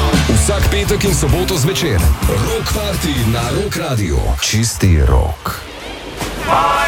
Vsak petek in soboto zvečer. Rock Party na Rock Radio. Čisti rock.